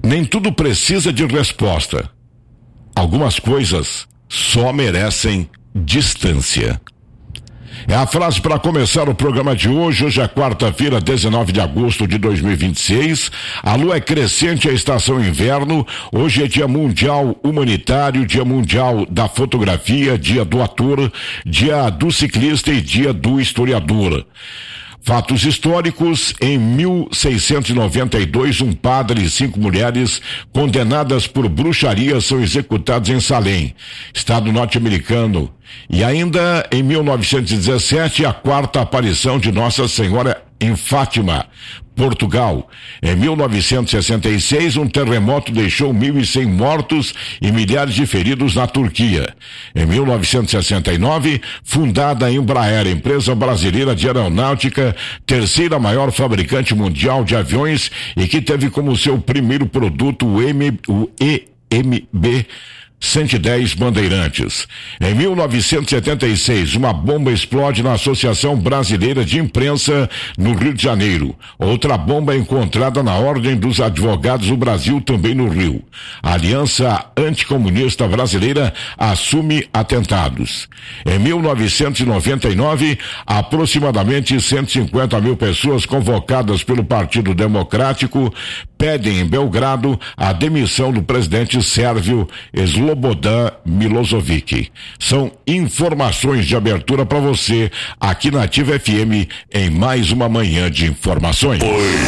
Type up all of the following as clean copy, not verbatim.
Nem tudo precisa de resposta. Algumas coisas só merecem distância. É a frase para começar o programa de hoje. Hoje é quarta-feira, 19 de agosto de 2026. A lua é crescente, a estação inverno. Hoje é dia mundial humanitário, dia mundial da fotografia, dia do ator, dia do ciclista e dia do historiador. Fatos históricos: em 1692, um padre e 5 mulheres condenadas por bruxaria são executados em Salem, estado norte-americano. E ainda em 1917, a quarta aparição de Nossa Senhora em Fátima, Portugal. Em 1966, um terremoto deixou 1.100 mortos e milhares de feridos na Turquia. Em 1969, fundada a Embraer, empresa brasileira de aeronáutica, terceira maior fabricante mundial de aviões e que teve como seu primeiro produto o EMB 110 Bandeirantes. Em 1976, uma bomba explode na Associação Brasileira de Imprensa, no Rio de Janeiro. Outra bomba é encontrada na Ordem dos Advogados do Brasil, também no Rio. A Aliança Anticomunista Brasileira assume atentados. Em 1999, aproximadamente 150 mil pessoas convocadas pelo Partido Democrático pedem em Belgrado a demissão do presidente sérvio Slobodan Milosevic. São informações de abertura para você aqui na Ativa FM em mais uma manhã de informações.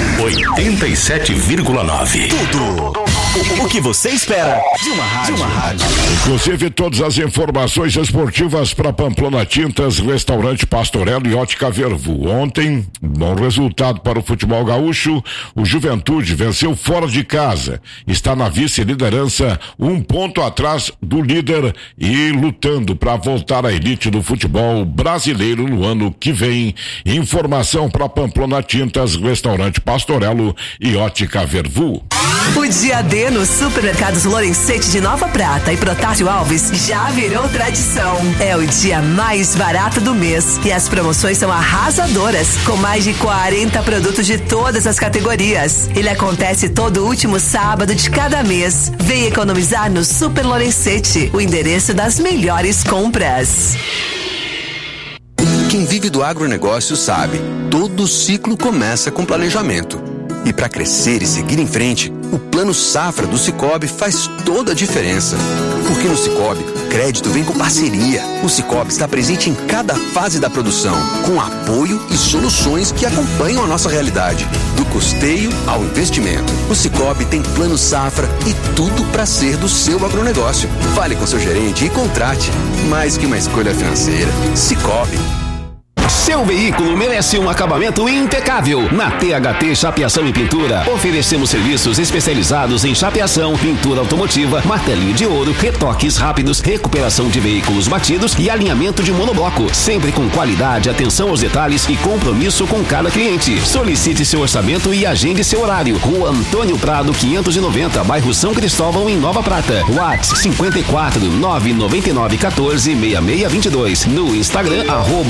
87,9. Tudo o que você espera de uma rádio. Inclusive todas as informações esportivas para Pamplona Tintas, Restaurante Pastorello e Ótica Vervu. Ontem, bom resultado para o futebol gaúcho. O Juventude venceu fora de casa, está na vice-liderança, 1 ponto atrás do líder e lutando para voltar à elite do futebol brasileiro no ano que vem. Informação para Pamplona Tintas, Restaurante Pastorello e Ótica Vervu. O dia D no Supermercados Lorenzetti de Nova Prata e Protásio Alves já virou tradição. É o dia mais barato do mês e as promoções são arrasadoras, com mais de 40 produtos de todas as categorias. Ele acontece todo último sábado de cada mês. Vem economizar no Super Lorenzetti, o endereço das melhores compras. Quem vive do agronegócio sabe, todo ciclo começa com planejamento. E para crescer e seguir em frente, o Plano Safra do Sicoob faz toda a diferença. Porque no Sicoob, crédito vem com parceria. O Sicoob está presente em cada fase da produção, com apoio e soluções que acompanham a nossa realidade. Do custeio ao investimento, o Sicoob tem Plano Safra e tudo para ser do seu agronegócio. Fale com seu gerente e contrate. Mais que uma escolha financeira, Sicoob. Seu veículo merece um acabamento impecável. Na THT Chapeação e Pintura, oferecemos serviços especializados em chapeação, pintura automotiva, martelinho de ouro, retoques rápidos, recuperação de veículos batidos e alinhamento de monobloco. Sempre com qualidade, atenção aos detalhes e compromisso com cada cliente. Solicite seu orçamento e agende seu horário. Rua Antônio Prado, 590, bairro São Cristóvão, em Nova Prata. WhatsApp 54 999 14 6622. No Instagram,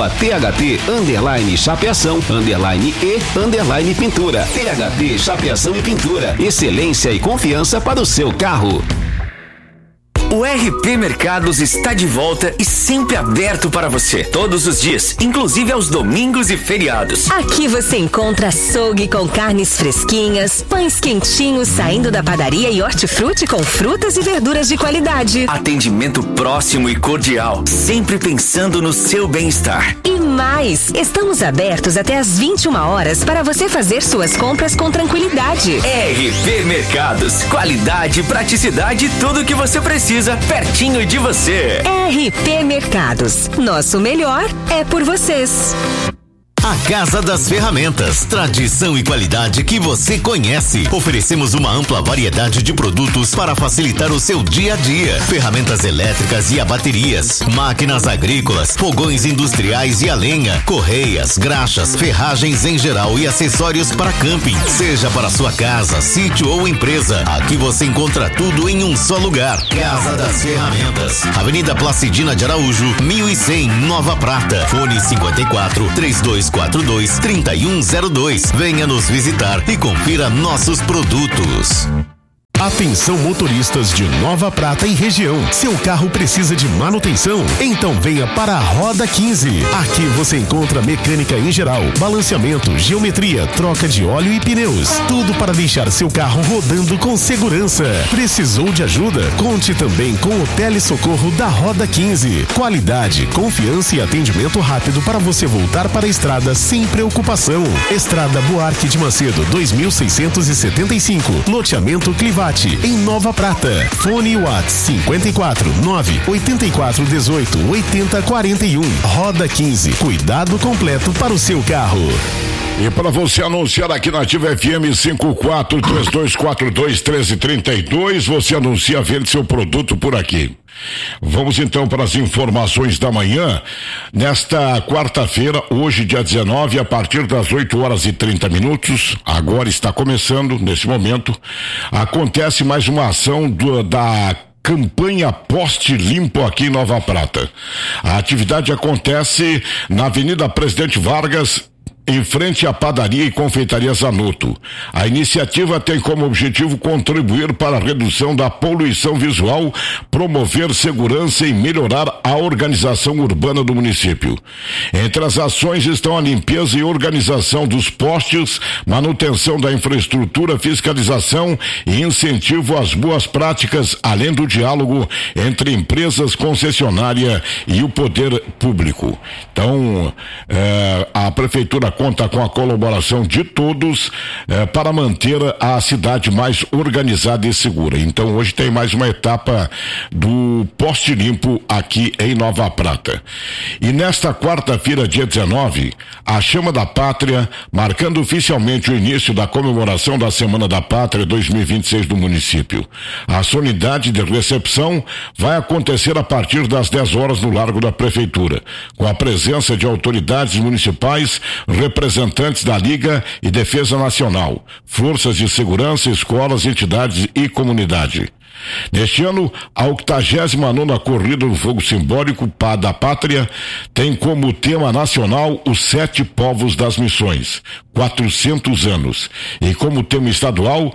@THT_chapeação_e_pintura. THT Chapeação e Pintura. Excelência e confiança para o seu carro. O RP Mercados está de volta e sempre aberto para você, todos os dias, inclusive aos domingos e feriados. Aqui você encontra açougue com carnes fresquinhas, pães quentinhos saindo da padaria e hortifruti com frutas e verduras de qualidade. Atendimento próximo e cordial, sempre pensando no seu bem-estar. E mais, estamos abertos até às 21 horas para você fazer suas compras com tranquilidade. RP Mercados, qualidade, praticidade, tudo o que você precisa pertinho de você. RP Mercados, nosso melhor é por vocês. A Casa das Ferramentas, tradição e qualidade que você conhece. Oferecemos uma ampla variedade de produtos para facilitar o seu dia a dia. Ferramentas elétricas e a baterias, máquinas agrícolas, fogões industriais e a lenha, correias, graxas, ferragens em geral e acessórios para camping. Seja para sua casa, sítio ou empresa, aqui você encontra tudo em um só lugar. Casa das Ferramentas, Avenida Placidina de Araújo, 1100, Nova Prata. Fone 54 3242-3102. Venha nos visitar e confira nossos produtos. Atenção motoristas de Nova Prata e região. Seu carro precisa de manutenção? Então venha para a Roda 15. Aqui você encontra mecânica em geral, balanceamento, geometria, troca de óleo e pneus. Tudo para deixar seu carro rodando com segurança. Precisou de ajuda? Conte também com o Telesocorro da Roda 15. Qualidade, confiança e atendimento rápido para você voltar para a estrada sem preocupação. Estrada Buarque de Macedo, 2675. Loteamento Clivati, em Nova Prata. Fone WhatsApp 54 9 84 18 80 41. Roda 15. Cuidado completo para o seu carro. E para você anunciar aqui na Ativa FM 5432421332, você anuncia, vende seu produto por aqui. Vamos então para as informações da manhã. Nesta quarta-feira, hoje dia 19, a partir das 8h30, agora está começando, nesse momento, acontece mais uma ação da campanha Poste Limpo aqui em Nova Prata. A atividade acontece na Avenida Presidente Vargas, em frente à padaria e confeitaria Zanotto. A iniciativa tem como objetivo contribuir para a redução da poluição visual, promover segurança e melhorar a organização urbana do município. Entre as ações estão a limpeza e organização dos postes, manutenção da infraestrutura, fiscalização e incentivo às boas práticas, além do diálogo entre empresas, concessionária e o poder público. Então, a prefeitura conta com a colaboração de todos para manter a cidade mais organizada e segura. Então hoje tem mais uma etapa do Poste Limpo aqui em Nova Prata. E nesta quarta-feira, dia 19, a Chama da Pátria, marcando oficialmente o início da comemoração da Semana da Pátria 2026 do município. A solenidade de recepção vai acontecer a partir das 10 horas no Largo da Prefeitura, com a presença de autoridades municipais, representantes da Liga e Defesa Nacional, forças de segurança, escolas, entidades e comunidade. Neste ano, a 89ª Corrida do Fogo Simbólico da Pátria tem como tema nacional os 7 povos das missões, 400 anos, e como tema estadual,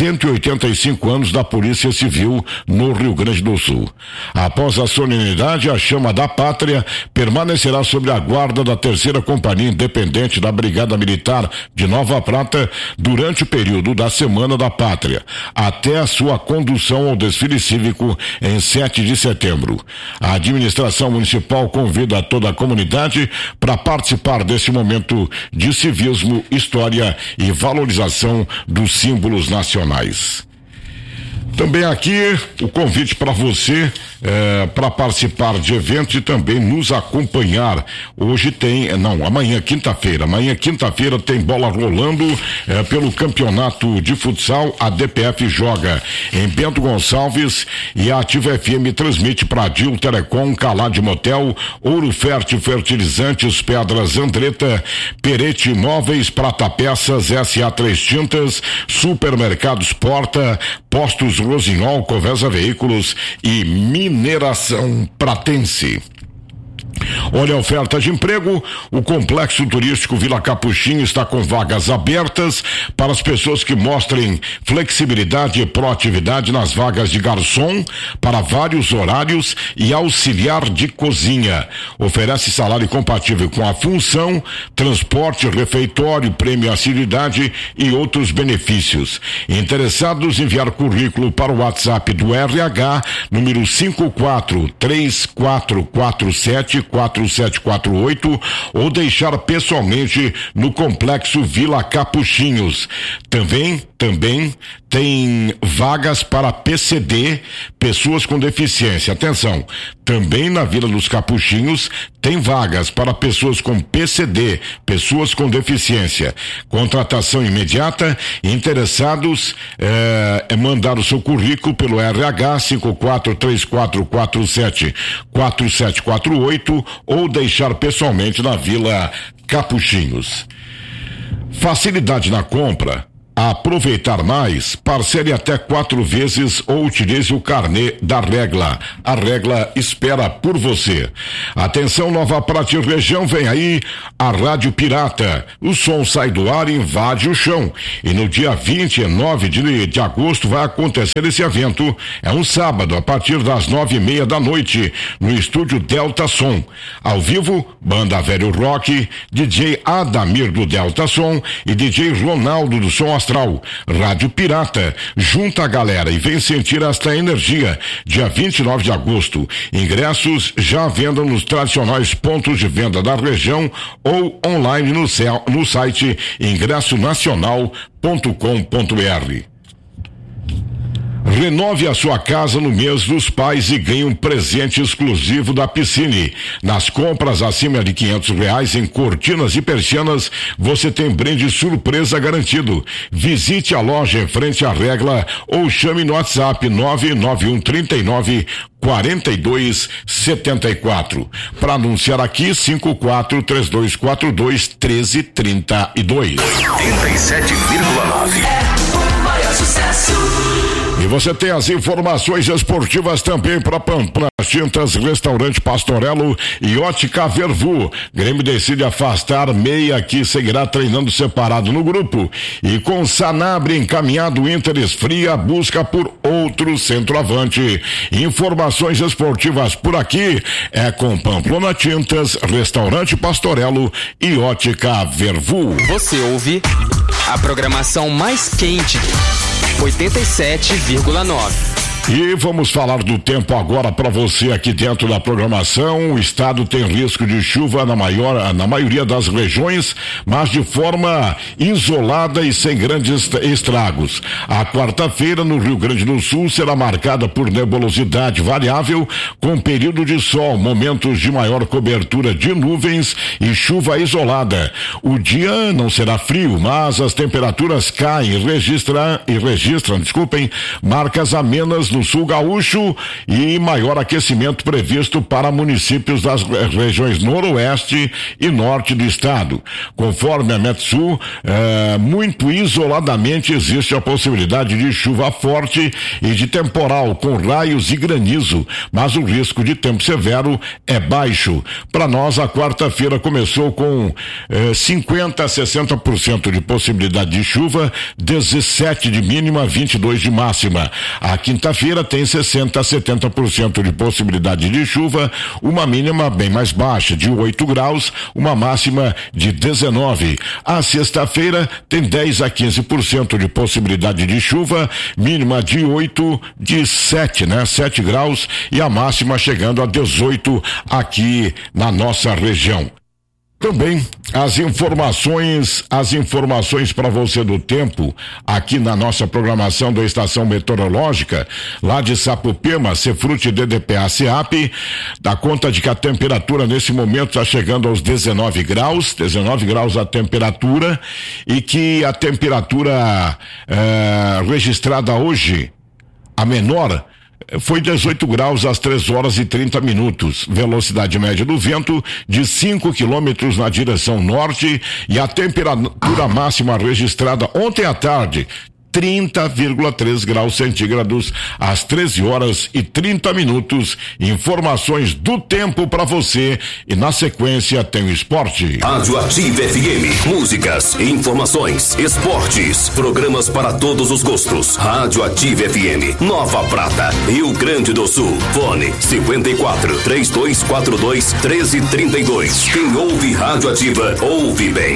185 anos da Polícia Civil no Rio Grande do Sul. Após a solenidade, a Chama da Pátria permanecerá sob a guarda da 3ª Companhia Independente da Brigada Militar de Nova Prata durante o período da Semana da Pátria, até a sua condução ao desfile cívico em 7 de setembro. A administração municipal convida toda a comunidade para participar desse momento de civismo, história e valorização dos símbolos nacionais. Também aqui o convite para você para participar de eventos e também nos acompanhar. Amanhã quinta-feira tem bola rolando pelo campeonato de futsal. A DPF joga em Bento Gonçalves e a Ativa FM transmite para Dil Telecom, Calade Motel, Ouro Fértil Fertilizantes, Pedras Andretta, Perete Imóveis, Prata Peças, SA3 Tintas, Supermercados Porta, Postos Rosinol, Covesa Veículos e Mineração Pratense. Olha a oferta de emprego, o Complexo Turístico Vila Capuchinho está com vagas abertas para as pessoas que mostrem flexibilidade e proatividade nas vagas de garçom para vários horários e auxiliar de cozinha. Oferece salário compatível com a função, transporte, refeitório, prêmio assiduidade e outros benefícios. Interessados, enviar currículo para o WhatsApp do RH, número 5434474748 ou deixar pessoalmente no Complexo Vila Capuchinhos. Também tem vagas para PCD, pessoas com deficiência. Atenção, também na Vila dos Capuchinhos tem vagas para pessoas com PCD, pessoas com deficiência. Contratação imediata. Interessados mandar o seu currículo pelo RH 5434474748 ou deixar pessoalmente na Vila Capuchinhos. Facilidade na compra. aproveitar mais, parcele até 4 vezes ou utilize o carnê da Regla. A Regla espera por você. Atenção, Nova Prata e região, vem aí a Rádio Pirata. O som sai do ar e invade o chão. E no dia 29 de agosto vai acontecer esse evento. É um sábado, a partir das 9:30 da noite, no estúdio Delta Som. Ao vivo, Banda Velho Rock, DJ Adamir do Delta Som e DJ Ronaldo do Som Astral. Rádio Pirata, junta a galera e vem sentir esta energia. Dia 29 de agosto, ingressos já à venda nos tradicionais pontos de venda da região ou online no site ingressonacional.com.br. Renove a sua casa no mês dos pais e ganhe um presente exclusivo da Piscine. Nas compras acima de R$500 em cortinas e persianas, você tem brinde surpresa garantido. Visite a loja em frente à Regla ou chame no WhatsApp 991394274. Para anunciar aqui, 5432421332. 87,9. O maior sucesso. E você tem as informações esportivas também para Pamplona Tintas, Restaurante Pastorello e Ótica Vervu. Grêmio decide afastar meia que seguirá treinando separado no grupo. E com Sanabria encaminhado, Inter esfria a busca por outro centroavante. Informações esportivas por aqui é com Pamplona Tintas, Restaurante Pastorello e Ótica Vervu. Você ouve a programação mais quente, 87,9. E vamos falar do tempo agora para você aqui dentro da programação. O estado tem risco de chuva na maioria das regiões, mas de forma isolada e sem grandes estragos. A quarta-feira no Rio Grande do Sul será marcada por nebulosidade variável, com período de sol, momentos de maior cobertura de nuvens e chuva isolada. O dia não será frio, mas as temperaturas caem e registram, marcas amenas no sul gaúcho e maior aquecimento previsto para municípios das regiões noroeste e norte do estado. Conforme a Metsul, muito isoladamente existe a possibilidade de chuva forte e de temporal com raios e granizo, mas o risco de tempo severo é baixo. Para nós, a quarta-feira começou com 50 a 60% de possibilidade de chuva, 17 de mínima, 22 de máxima. A quinta-feira tem 60 a 70% de possibilidade de chuva, uma mínima bem mais baixa, de 8 graus, uma máxima de 19. A sexta-feira tem 10 a 15% de possibilidade de chuva, mínima de 7 graus e a máxima chegando a 18 aqui na nossa região. Também as informações para você do tempo aqui na nossa programação da estação meteorológica lá de Sapopema, Cefrute DDPA SEAP, dá conta de que a temperatura nesse momento está chegando aos 19 graus a temperatura, e que a temperatura registrada hoje, a menor, foi 18 graus às 3h30, velocidade média do vento de 5 quilômetros na direção norte, e a temperatura máxima registrada ontem à tarde, 30,3 graus centígrados às 13h30. Informações do tempo para você e na sequência tem o esporte. Rádio Ativa FM, músicas, informações, esportes, programas para todos os gostos. Rádio Ativa FM, Nova Prata, Rio Grande do Sul. Fone 54-3242-1332. Quem ouve Rádio Ativa, ouve bem.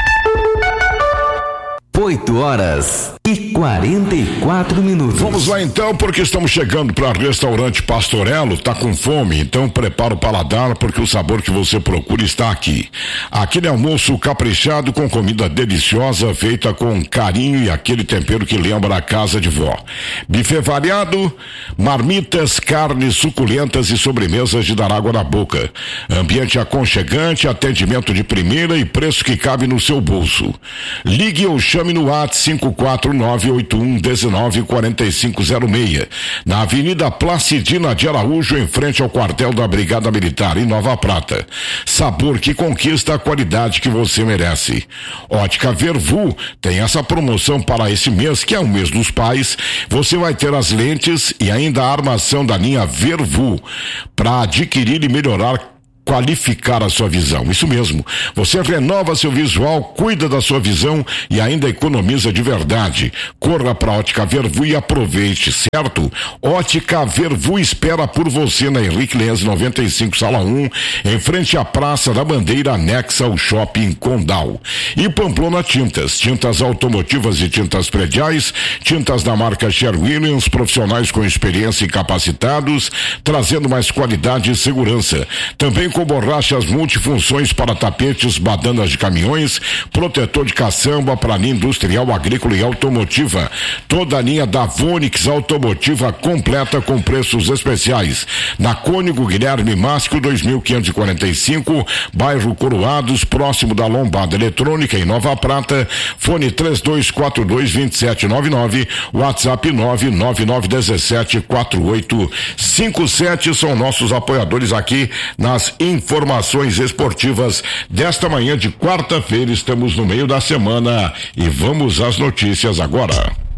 8h44. Vamos lá então, porque estamos chegando para Restaurante Pastorello. Tá com fome? Então prepara o paladar, porque o sabor que você procura está aqui. Aquele almoço caprichado com comida deliciosa, feita com carinho e aquele tempero que lembra a casa de vó. Buffet variado, marmitas, carnes suculentas e sobremesas de dar água na boca. Ambiente aconchegante, atendimento de primeira e preço que cabe no seu bolso. Ligue ou chame no WhatsApp 981194506. Na Avenida Placidina de Araújo, em frente ao quartel da Brigada Militar, em Nova Prata. Sabor que conquista a qualidade que você merece. Ótica Vervu tem essa promoção para esse mês, que é o mês dos pais. Você vai ter as lentes e ainda a armação da linha Vervu para adquirir e melhorar, qualificar a sua visão. Isso mesmo, você renova seu visual, cuida da sua visão e ainda economiza de verdade. Corra para a Ótica Vervu e aproveite, certo? Ótica Vervu espera por você na Henrique Lenz 95, sala 1, em frente à Praça da Bandeira, anexa ao Shopping Condal. E Pamplona Tintas, tintas automotivas e tintas prediais, tintas da marca Sherwin-Williams, profissionais com experiência e capacitados, trazendo mais qualidade e segurança. Também com borrachas multifunções para tapetes, badanas de caminhões, protetor de caçamba para linha industrial, agrícola e automotiva. Toda a linha da Vonix automotiva completa com preços especiais. Na Cônigo Guilherme Masco 2545, bairro Coroados, próximo da Lombada Eletrônica em Nova Prata. Fone 3242-2799, WhatsApp 999174857 são nossos apoiadores aqui nas informações esportivas desta manhã de quarta-feira. Estamos no meio da semana e vamos às notícias agora.